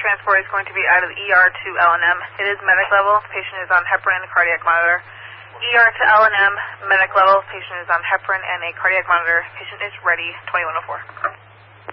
transport is going to be out of the ER to L&M. It is medic level. Patient is on heparin and cardiac monitor. ER to L&M, medic level. Patient is on heparin and a cardiac monitor. Patient is ready, 2104.